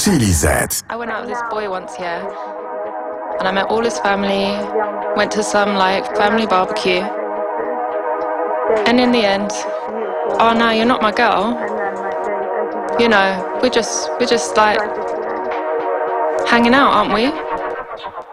TVZ. I went out with this boy once, yeah, and I met all his family, went to some family barbecue, and in the end, oh no, you're not my girl. You know, we're just hanging out, aren't we?